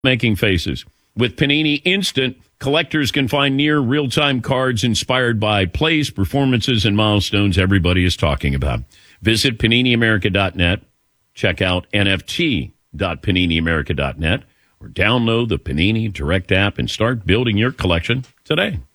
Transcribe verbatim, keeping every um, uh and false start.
making faces. With Panini Instant, collectors can find near real-time cards inspired by plays, performances, and milestones everybody is talking about. Visit panini america dot net, check out N F T dot panini america dot net, or download the Panini Direct app and start building your collection today.